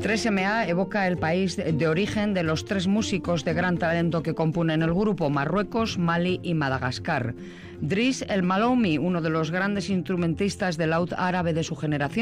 3MA evoca el país de origen de los 3 músicos de gran talento que componen el grupo: Marruecos, Mali y Madagascar. Driss El Maloumi, uno de los grandes instrumentistas del laúd árabe de su generación,